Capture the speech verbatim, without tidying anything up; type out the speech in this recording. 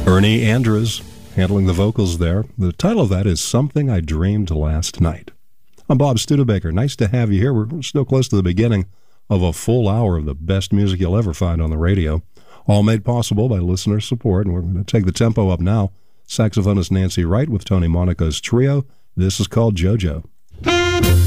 Ernie Andrews handling the vocals there. The title of that is Something I Dreamed Last Night. I'm Bob Studebaker. Nice to have you here. We're still close to the beginning of a full hour of the best music you'll ever find on the radio, all made possible by listener support. And we're going to take the tempo up now. Saxophonist Nancy Wright with Tony Monaco's trio. This is called JoJo.